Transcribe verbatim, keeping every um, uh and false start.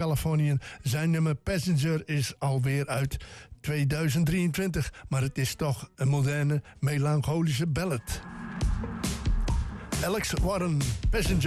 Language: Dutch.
Californië. Zijn nummer Passenger is alweer uit tweeduizend drieëntwintig, maar het is toch een moderne, melancholische ballad. Alex Warren, Passenger.